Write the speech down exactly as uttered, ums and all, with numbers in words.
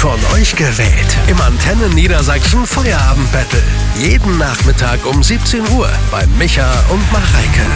Von euch gewählt im Antenne Niedersachsen Feierabend-Battle. Jeden Nachmittag um siebzehn Uhr bei Micha und Mareike.